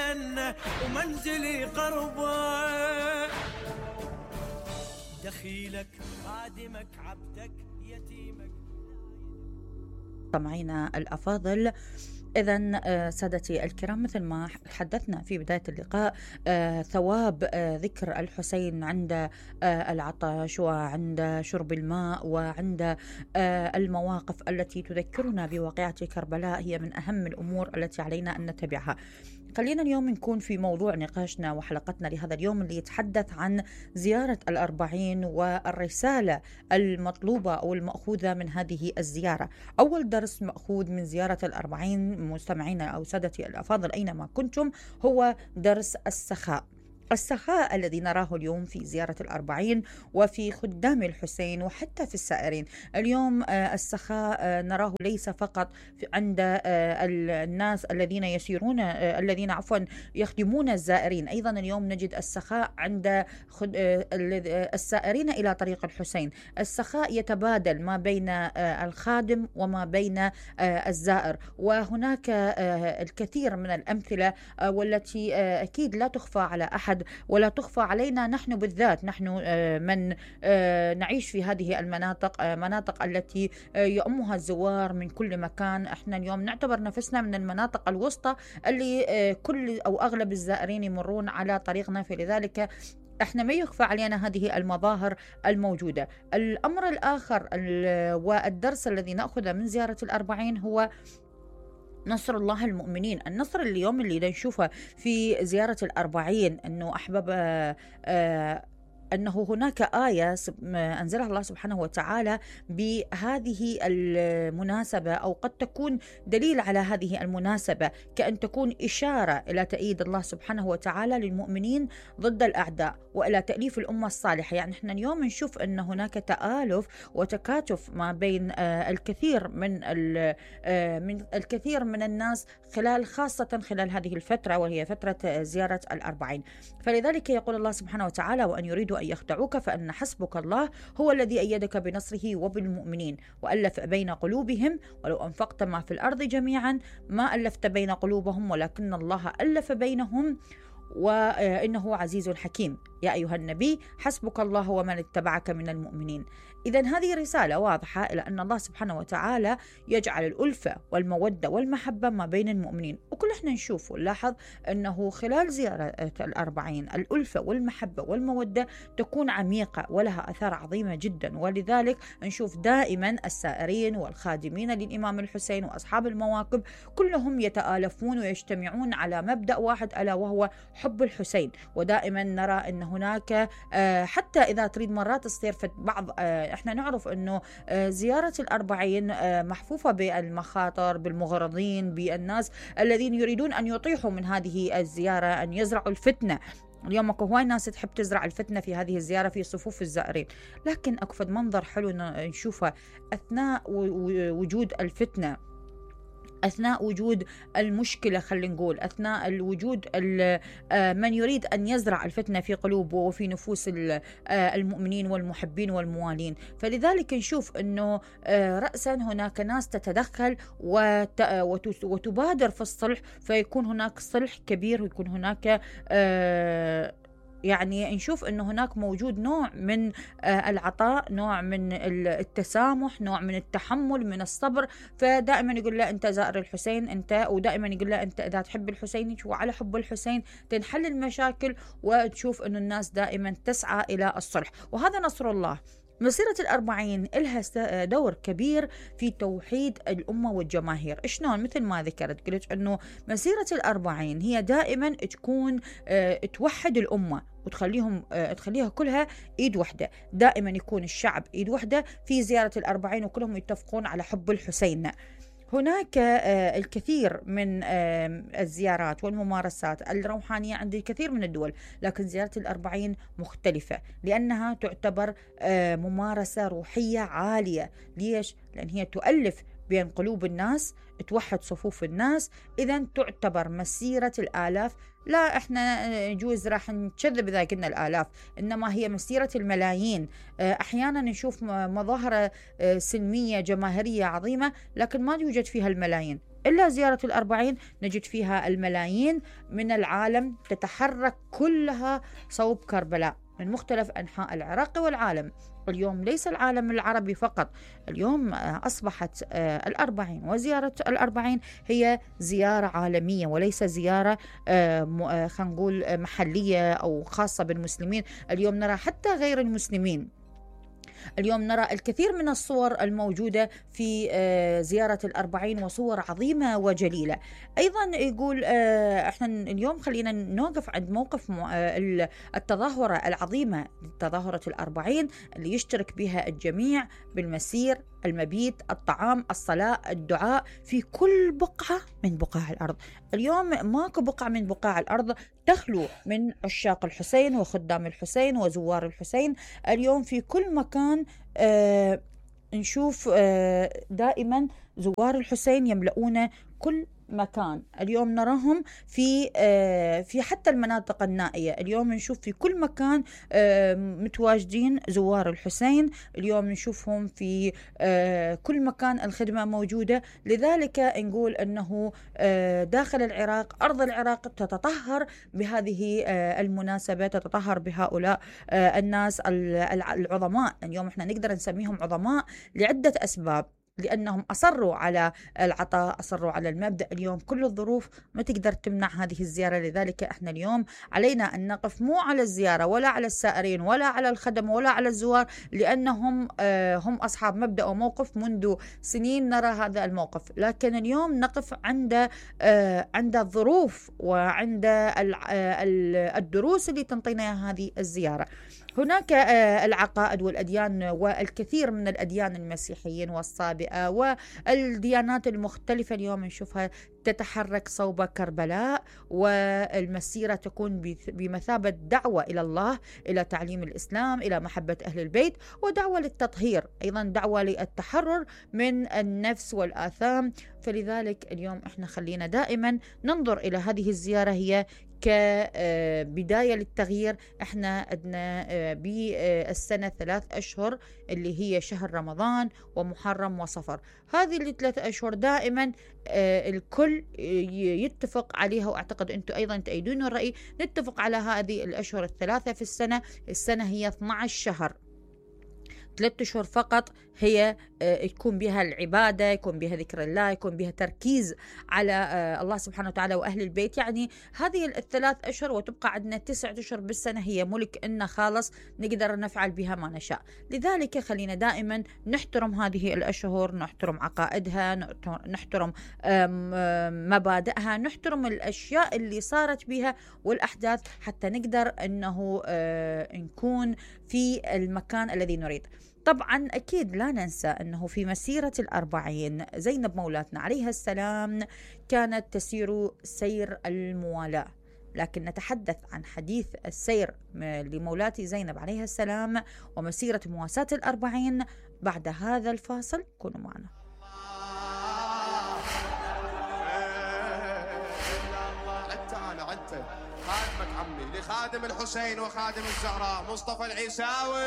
الجنة ومنزلي قربه، دخيلك خادمك عبدك يتيمك. مستمعينا الأفاضل، إذن سادتي الكرام، مثل ما حدثنا في بداية اللقاء، ثواب ذكر الحسين عند العطش وعند شرب الماء وعند المواقف التي تذكرنا بواقعة كربلاء هي من أهم الأمور التي علينا أن نتبعها. خلينا اليوم نكون في موضوع نقاشنا وحلقتنا لهذا اليوم اللي يتحدث عن زيارة الأربعين والرسالة المطلوبة أو المأخوذة من هذه الزيارة. أول درس مأخوذ من زيارة الأربعين مستمعينا أو سادتي الأفاضل أينما كنتم هو درس السخاء. السخاء الذي نراه اليوم في زيارة الأربعين وفي خدام الحسين وحتى في السائرين. اليوم السخاء نراه ليس فقط عند الناس الذين يسيرون الذين يخدمون الزائرين، أيضا اليوم نجد السخاء عند السائرين إلى طريق الحسين. السخاء يتبادل ما بين الخادم وما بين الزائر، وهناك الكثير من الأمثلة والتي أكيد لا تخفى على أحد ولا تخفى علينا نحن بالذات، نحن من نعيش في هذه مناطق التي يؤمها الزوار من كل مكان. احنا اليوم نعتبر نفسنا من المناطق الوسطى اللي كل أو أغلب الزائرين يمرون على طريقنا، فلذلك احنا ما يخفى علينا هذه المظاهر الموجودة. الأمر الآخر والدرس الذي نأخذه من زيارة الأربعين هو نصر الله المؤمنين. النصر اليوم اللي نشوفه في زيارة الأربعين أنه أنه هناك آية أنزلها الله سبحانه وتعالى بهذه المناسبة، أو قد تكون دليل على هذه المناسبة، كأن تكون إشارة إلى تأييد الله سبحانه وتعالى للمؤمنين ضد الأعداء وإلى تأليف الأمة الصالحة. يعني إحنا اليوم نشوف أن هناك تآلف وتكاتف ما بين الكثير من الناس خاصة خلال هذه الفترة وهي فترة زيارة الأربعين. فلذلك يقول الله سبحانه وتعالى: وأن يريدوا أن يخدعوك فإن حسبك الله هو الذي أيدك بنصره وبالمؤمنين وألف بين قلوبهم ولو أنفقت ما في الأرض جميعا ما ألفت بين قلوبهم ولكن الله ألف بينهم وإنه عزيز حكيم. يا أيها النبي حسبك الله ومن اتبعك من المؤمنين. إذن هذه رسالة واضحة إلى أن الله سبحانه وتعالى يجعل الألفة والمودة والمحبة ما بين المؤمنين. وكل إحنا نشوف ونلاحظ أنه خلال زيارة الأربعين الألفة والمحبة والمودة تكون عميقة ولها أثار عظيمة جدا، ولذلك نشوف دائما السائرين والخادمين للإمام الحسين وأصحاب المواكب كلهم يتآلفون ويجتمعون على مبدأ واحد ألا وهو حب الحسين. ودائما نرى أن هناك حتى إذا تريد مرات تصير في بعض احنا نعرف أنه زيارة الأربعين محفوفة بالمخاطر، بالمغرضين، بالناس الذين يريدون أن يطيحوا من هذه الزيارة، أن يزرعوا الفتنة. اليوم اكو هواي ناس تحب تزرع الفتنة في هذه الزيارة في صفوف الزائرين، لكن اكو منظر حلو نشوفه أثناء وجود الفتنة، أثناء وجود المشكلة، خلينا نقول أثناء وجود من يريد أن يزرع الفتنة في قلوب وفي نفوس المؤمنين والمحبين والموالين. فلذلك نشوف أنه رأسا هناك ناس تتدخل وتبادر في الصلح، فيكون هناك صلح كبير ويكون هناك يعني نشوف أنه هناك موجود نوع من العطاء، نوع من التسامح، نوع من التحمل، من الصبر. فدائما يقول له أنت زائر الحسين أنت، ودائما يقول له أنت إذا تحب الحسين وعلى حب الحسين تنحل المشاكل، وتشوف أنه الناس دائما تسعى إلى الصلح. وهذا نصر الله. مسيرة الأربعين لها دور كبير في توحيد الأمة والجماهير. شلون؟ مثل ما ذكرت قلت أنه مسيرة الأربعين هي دائما تكون توحد الأمة وتخليها كلها إيد واحدة. دائما يكون الشعب إيد واحدة في زيارة الأربعين وكلهم يتفقون على حب الحسين. هناك الكثير من الزيارات والممارسات الروحانية عند الكثير من الدول، لكن زيارة الأربعين مختلفة لأنها تعتبر ممارسة روحية عالية. ليش؟ لأن هي تؤلف بين قلوب الناس، توحد صفوف الناس. إذن تعتبر مسيرة الآلاف. لا احنا نجوز راح نكذب إذا قلنا الآلاف، إنما هي مسيرة الملايين. أحيانا نشوف مظاهر سلمية جماهيرية عظيمة لكن ما يوجد فيها الملايين. إلا زيارة الأربعين نجد فيها الملايين من العالم تتحرك كلها صوب كربلاء من مختلف أنحاء العراق والعالم. اليوم ليس العالم العربي فقط، اليوم أصبحت الأربعين وزيارة الأربعين هي زيارة عالمية وليس زيارة خلينا نقول محلية أو خاصة بالمسلمين. اليوم نرى حتى غير المسلمين، اليوم نرى الكثير من الصور الموجودة في زيارة الأربعين وصور عظيمة وجليلة. أيضا يقول احنا اليوم خلينا نوقف عند موقف التظاهرة العظيمة، تظاهرة الأربعين اللي يشترك بها الجميع بالمسير، المبيت، الطعام، الصلاة، الدعاء في كل بقعة من بقاع الأرض. اليوم ماكو بقعة من بقاع الأرض تخلو من عشاق الحسين وخدام الحسين وزوار الحسين. اليوم في كل مكان نشوف دائما زوار الحسين يملؤون كل مكان. اليوم نراهم في حتى المناطق النائية، اليوم نشوف في كل مكان متواجدين زوار الحسين، اليوم نشوفهم في كل مكان، الخدمة موجودة. لذلك نقول أنه داخل العراق، أرض العراق تتطهر بهذه المناسبة، تتطهر بهؤلاء الناس العظماء. اليوم احنا نقدر نسميهم عظماء لعدة أسباب، لأنهم أصروا على العطاء، أصروا على المبدأ. اليوم كل الظروف ما تقدر تمنع هذه الزيارة، لذلك احنا اليوم علينا أن نقف مو على الزيارة ولا على السائرين ولا على الخدم ولا على الزوار، لأنهم هم أصحاب مبدأ وموقف منذ سنين نرى هذا الموقف، لكن اليوم نقف عند الظروف وعند الدروس اللي تنطينا هذه الزيارة. هناك العقائد والأديان والكثير من الأديان المسيحيين والصابئة والديانات المختلفة اليوم نشوفها تتحرك صوب كربلاء، والمسيرة تكون بمثابة دعوة إلى الله، إلى تعليم الإسلام، إلى محبة أهل البيت، ودعوة للتطهير، أيضا دعوة للتحرر من النفس والآثام. فلذلك اليوم احنا خلينا دائما ننظر إلى هذه الزيارة هي كبداية للتغيير. احنا عندنا بالسنة 3 أشهر اللي هي شهر رمضان ومحرم وصفر، هذه اللي 3 أشهر دائما الكل يتفق عليها، وأعتقد أنتم أيضا تأيدون الرأي، نتفق على هذه الأشهر الثلاثة في السنة هي 12 شهر، 3 أشهر فقط هي يكون بها العبادة، يكون بها ذكر الله، يكون بها تركيز على الله سبحانه وتعالى وأهل البيت. يعني هذه 3 أشهر وتبقى عندنا 9 أشهر بالسنة هي ملك إن خالص نقدر نفعل بها ما نشاء. لذلك خلينا دائما نحترم هذه الأشهر، نحترم عقائدها، نحترم مبادئها، نحترم الأشياء اللي صارت بها والأحداث، حتى نقدر أنه نكون في المكان الذي نريد. طبعا أكيد لا ننسى أنه في مسيرة الأربعين زينب مولاتنا عليها السلام كانت تسير سير الموالاة، لكن نتحدث عن حديث السير لمولاتي زينب عليها السلام ومسيرة مواساة الأربعين بعد هذا الفاصل. كونوا معنا. خادمك عمي لخادم الحسين وخادم الزهراء مصطفى العيساوي.